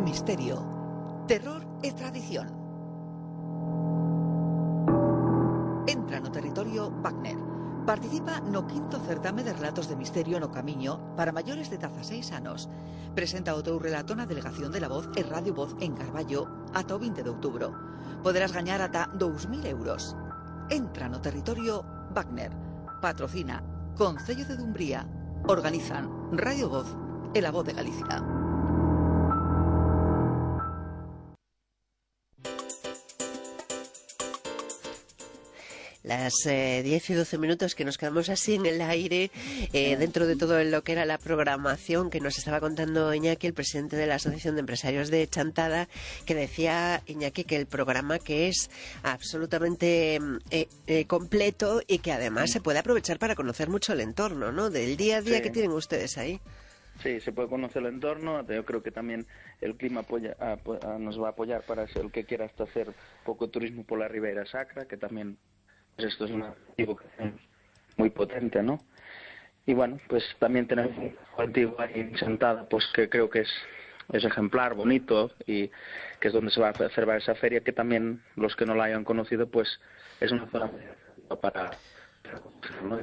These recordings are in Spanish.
misterio, terror e tradición. Entra no territorio Wagner. Participa no quinto certame de relatos de misterio no Camiño para maiores de 16 anos. Presenta o teu relato na Delegación de la Voz e Radio Voz en Carballo ata o 20 de outubro. Poderás gañar ata 2.000 euros. Entra no territorio Wagner. Patrocina Concello de Dumbría. Organizan Radio Voz e La Voz de Galicia. Las 10 y 12 minutos que nos quedamos así en el aire, dentro de todo lo que era la programación que nos estaba contando Iñaki, el presidente de la Asociación de Empresarios de Chantada, que decía, Iñaki, que el programa que es absolutamente completo y que además se puede aprovechar para conocer mucho el entorno, ¿no? Del día a día que tienen ustedes ahí. Sí, se puede conocer el entorno. Yo creo que también el clima nos va a apoyar para el que quiera hasta hacer poco turismo por la Ribeira Sacra, que también pues esto es una equivocación muy potente, ¿no? Y bueno, pues también tenemos un antiguo ahí sentada, pues que creo que es ejemplar, bonito, y que es donde se va a hacer esa feria, que también los que no la hayan conocido, pues es una zona para ¿no?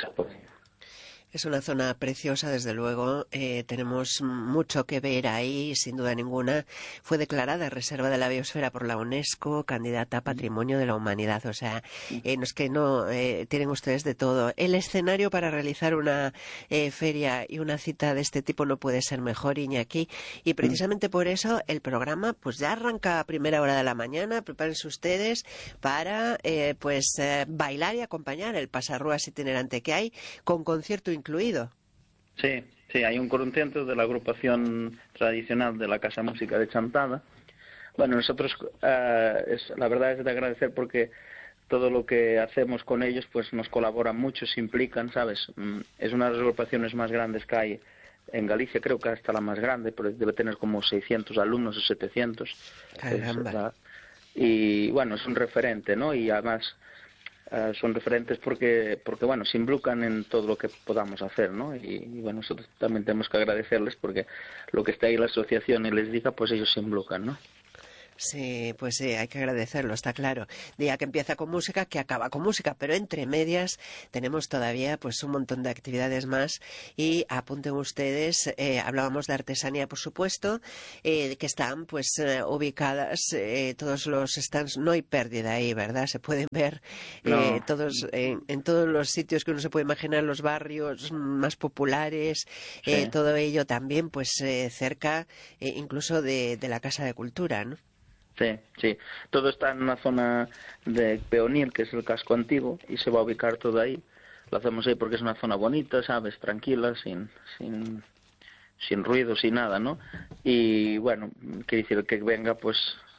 Es una zona preciosa, desde luego. Tenemos mucho que ver ahí, sin duda ninguna. Fue declarada Reserva de la Biosfera por la UNESCO, candidata a Patrimonio de la Humanidad. O sea, no es que no tienen ustedes de todo. El escenario para realizar una feria y una cita de este tipo no puede ser mejor, Iñaki. Y precisamente por eso el programa pues ya arranca a primera hora de la mañana. Prepárense ustedes para bailar y acompañar el pasarrúas itinerante que hay, con concierto incluido. Sí, hay un concierto de la agrupación tradicional de la Casa Música de Chantada. Bueno, nosotros la verdad es de agradecer porque todo lo que hacemos con ellos pues nos colaboran mucho, se implican, ¿sabes? Es una de las agrupaciones más grandes que hay en Galicia, creo que hasta la más grande, pero debe tener como 600 alumnos o 700. Caramba. Y bueno, es un referente, ¿no? Y además son referentes porque bueno, se involucran en todo lo que podamos hacer, ¿no? Y bueno, nosotros también tenemos que agradecerles porque lo que está ahí la asociación y les diga, pues ellos se involucran, ¿no? Sí, pues sí, hay que agradecerlo, está claro. Día que empieza con música, que acaba con música, pero entre medias tenemos todavía pues un montón de actividades más y apunten ustedes, hablábamos de artesanía, por supuesto, que están pues ubicadas todos los stands, no hay pérdida ahí, ¿verdad? Se pueden ver todos en todos los sitios que uno se puede imaginar, los barrios más populares, todo ello también pues cerca incluso de la Casa de Cultura, ¿no? Sí. Todo está en una zona de Peonil, que es el casco antiguo, y se va a ubicar todo ahí. Lo hacemos ahí porque es una zona bonita, ¿sabes? Tranquila, sin ruido, sin nada, ¿no? Y bueno, quiere decir que venga, pues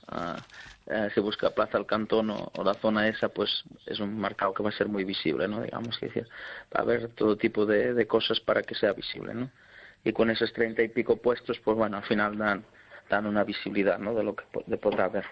se busca Plaza del Cantón o la zona esa, pues es un mercado que va a ser muy visible, ¿no? Digamos, que decir, va a haber todo tipo de cosas para que sea visible, ¿no? Y con esos 30 y pico puestos, pues bueno, al final dan una visibilidad, ¿no? De lo que podrá haber.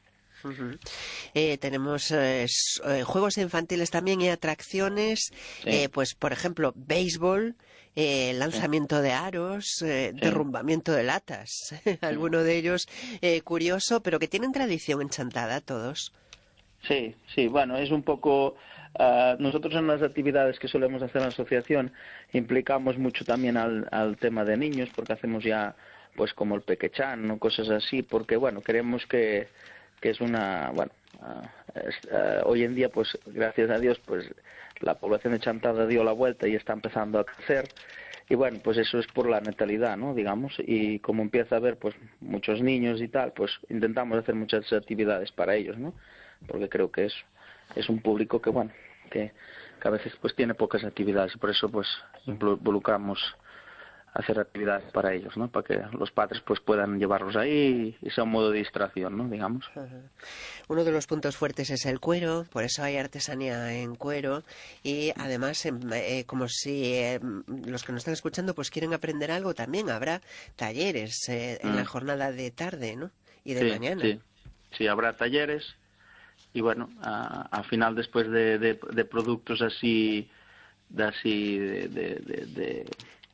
Tenemos juegos infantiles también y atracciones, pues por ejemplo béisbol, lanzamiento de aros, derrumbamiento de latas, alguno de ellos curioso, pero que tienen tradición en Chantada todos. Sí, bueno, es un poco nosotros en las actividades que solemos hacer en la asociación implicamos mucho también al tema de niños, porque hacemos ya pues como el pequechán o cosas así, porque bueno, creemos que es una, bueno, hoy en día pues gracias a Dios pues la población de Chantada dio la vuelta y está empezando a crecer, y bueno, pues eso es por la natalidad, ¿no? Digamos, y como empieza a haber pues muchos niños y tal, pues intentamos hacer muchas actividades para ellos, ¿no? Porque creo que es un público que bueno, que a veces pues tiene pocas actividades, y por eso pues involucramos hacer actividades para ellos, ¿no? Para que los padres pues puedan llevarlos ahí y sea un modo de distracción, ¿no? Digamos. Uno de los puntos fuertes es el cuero, por eso hay artesanía en cuero, y además como si los que nos están escuchando pues quieren aprender algo, también habrá talleres en la jornada de tarde, ¿no? Y de mañana. Sí, habrá talleres y bueno, al final después de productos así de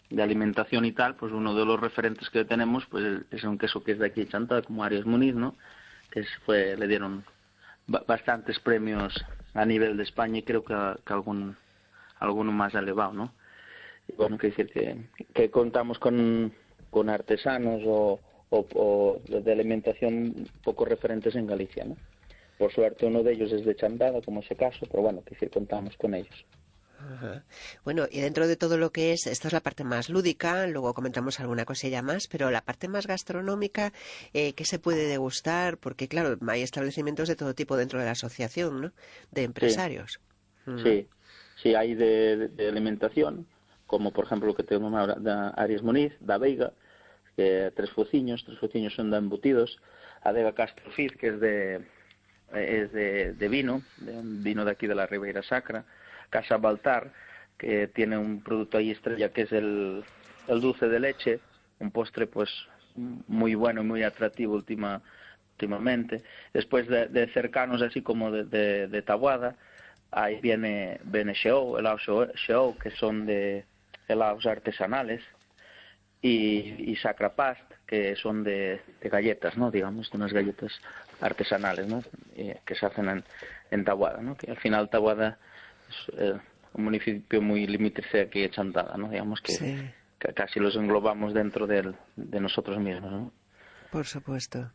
de alimentación y tal, pues uno de los referentes que tenemos pues es un queso que es de aquí de Chantada, como Arias Muniz, ¿no? Le dieron bastantes premios a nivel de España y creo que alguno más elevado, ¿no? Y bueno, quiere decir que contamos con artesanos o de alimentación poco referentes en Galicia, ¿no? Por suerte uno de ellos es de Chantada, como ese caso, pero bueno, quiere decir, contamos con ellos. Ajá. Bueno, y dentro de todo lo que esta es la parte más lúdica, luego comentamos alguna cosilla más, pero la parte más gastronómica, ¿qué se puede degustar? Porque claro, hay establecimientos de todo tipo dentro de la asociación, ¿no? De empresarios. Sí, hay de alimentación, como por ejemplo lo que tenemos ahora de Arias Muniz, da Veiga, que tres fociños son de embutidos, Adega Castrofiz, que es de vino, de un vino de aquí de la Ribeira Sacra, Casa Baltar, que tiene un producto ahí estrella que es el dulce de leche, un postre pues muy bueno y muy atractivo últimamente. Después de cercanos así como de Taboada, ahí viene Xeou, helados Xeou, que son de helados artesanales, y Sacra Past, que son de galletas, ¿no? Digamos, de unas galletas artesanales, ¿no? Que se hacen en Taboada, ¿no? Que al final Taboada es un municipio muy limítrofe aquí de Chantada, ¿no? Digamos que casi los englobamos dentro de nosotros mismos, ¿no? Por supuesto.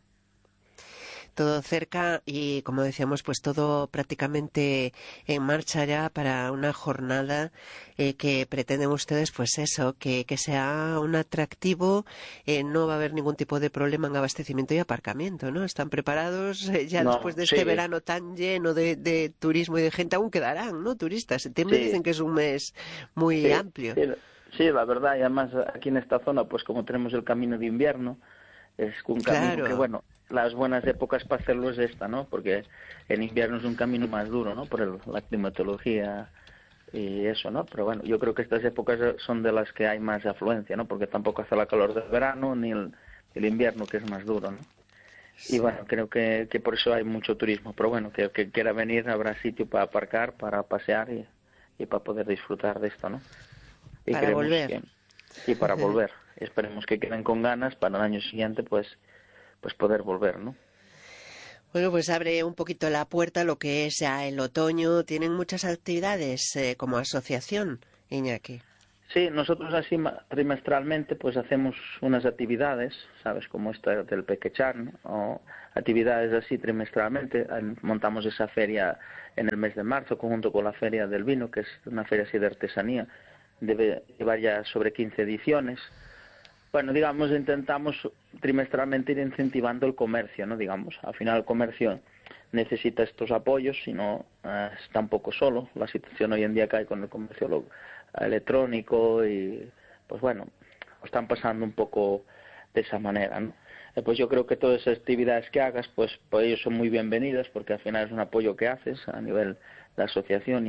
Todo cerca y, como decíamos, pues todo prácticamente en marcha ya para una jornada que pretenden ustedes, pues eso, que sea un atractivo. No va a haber ningún tipo de problema en abastecimiento y aparcamiento, ¿no? Están preparados ya después de este verano tan lleno de turismo y de gente. Aún quedarán, ¿no? Turistas. Septiembre dicen que es un mes muy amplio. Sí, la verdad, y además aquí en esta zona, pues como tenemos el camino de invierno, es un camino que, bueno, las buenas épocas para hacerlo es esta, ¿no? Porque en invierno es un camino más duro, ¿no? Por la climatología y eso, ¿no? Pero bueno, yo creo que estas épocas son de las que hay más afluencia, ¿no? Porque tampoco hace la calor del verano ni el invierno, que es más duro, ¿no? Y bueno, creo que por eso hay mucho turismo. Pero bueno, que quiera venir habrá sitio para aparcar, para pasear y para poder disfrutar de esto, ¿no? Y para volver. Y para volver. Esperemos que queden con ganas para el año siguiente, pues poder volver, ¿no? Bueno, pues abre un poquito la puerta a lo que es ya el otoño. ¿Tienen muchas actividades como asociación, Iñaki? Sí, nosotros así trimestralmente pues hacemos unas actividades, ¿sabes? Como esta del Pequechán, o actividades así trimestralmente. Montamos esa feria en el mes de marzo, conjunto con la Feria del Vino, que es una feria así de artesanía. Debe llevar ya sobre 15 ediciones. Bueno, digamos, intentamos trimestralmente ir incentivando el comercio, ¿no? Digamos, al final el comercio necesita estos apoyos, si no está un poco solo. La situación hoy en día que hay con el comercio electrónico y, pues bueno, están pasando un poco de esa manera, ¿no? Pues yo creo que todas esas actividades que hagas, pues ellos son muy bienvenidas, porque al final es un apoyo que haces a nivel de asociación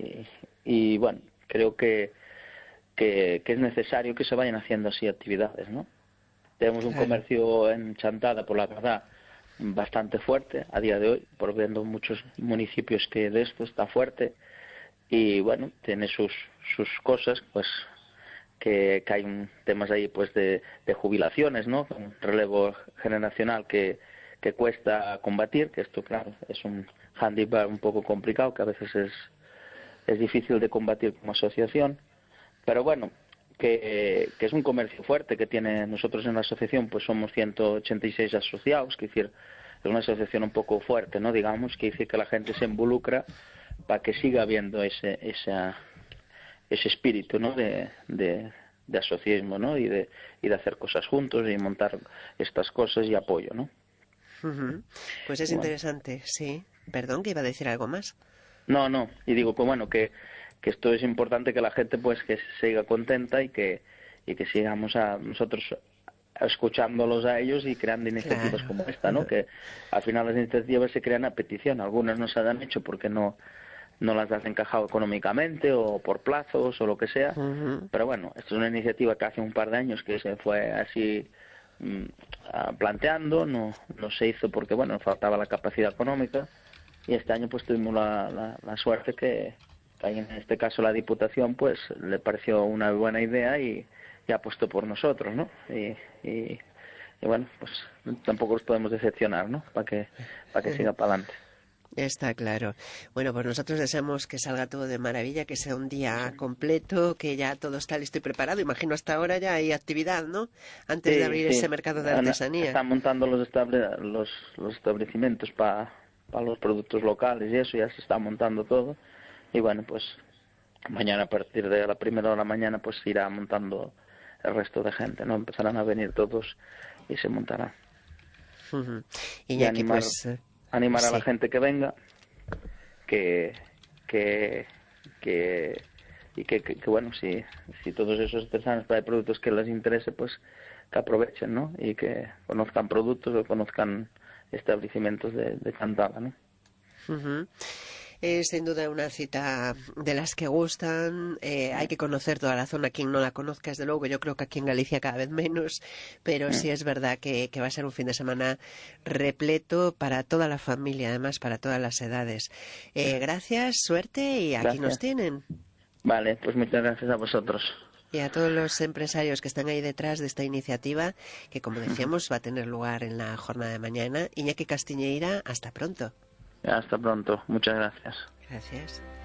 y bueno, creo que es necesario que se vayan haciendo así actividades, ¿no? Tenemos un comercio en Chantada, por la verdad, bastante fuerte a día de hoy, por viendo muchos municipios que de esto está fuerte, y bueno, tiene sus cosas, pues que hay temas ahí pues de jubilaciones, ¿no? Un relevo generacional que cuesta combatir, que esto claro es un handicap un poco complicado, que a veces es difícil de combatir como asociación. Pero bueno, que es un comercio fuerte que tiene. Nosotros en la asociación pues somos 186 asociados, que decir, es una asociación un poco fuerte, ¿no? Digamos, que dice que la gente se involucra para que siga habiendo ese espíritu, ¿no? de asociacionismo, ¿no? Y de hacer cosas juntos y montar estas cosas y apoyo, ¿no? Pues es interesante, sí. Perdón, que iba a decir algo más. No, y digo que bueno, que esto es importante, que la gente pues que siga contenta y que sigamos a nosotros escuchándolos a ellos y creando iniciativas como esta, ¿no? Que al final las iniciativas se crean a petición, algunas no se han hecho porque no las has encajado económicamente o por plazos o lo que sea, pero bueno, esto es una iniciativa que hace un par de años que se fue así planteando, no se hizo porque bueno, faltaba la capacidad económica, y este año pues tuvimos la suerte que en este caso la Diputación pues le pareció una buena idea y y ha puesto por nosotros, ¿no? Y bueno, pues tampoco los podemos decepcionar, ¿no? Para que siga para adelante. Está claro. Bueno, pues nosotros deseamos que salga todo de maravilla, que sea un día completo, que ya todo está listo y preparado. Imagino hasta ahora ya hay actividad, ¿no? Antes de abrir ese mercado de artesanía. Están montando los establecimientos para los productos locales y eso, ya se está montando todo. Y bueno, pues mañana a partir de la 1:00 de la mañana pues irá montando el resto de gente, ¿no? Empezarán a venir todos y se montará. Y animar a la gente que venga, que bueno, si todos esos artesanos hay productos que les interese, pues que aprovechen, ¿no? Y que conozcan productos o conozcan establecimientos de Chantada, ¿no? Es sin duda una cita de las que gustan. Hay que conocer toda la zona. Quien no la conozca, desde luego, yo creo que aquí en Galicia cada vez menos, pero sí es verdad que va a ser un fin de semana repleto para toda la familia, además para todas las edades. Gracias, suerte y aquí nos tienen. Vale, pues muchas gracias a vosotros. Y a todos los empresarios que están ahí detrás de esta iniciativa, que como decíamos va a tener lugar en la jornada de mañana. Iñaki Castiñeira, hasta pronto. Hasta pronto, muchas gracias. Gracias.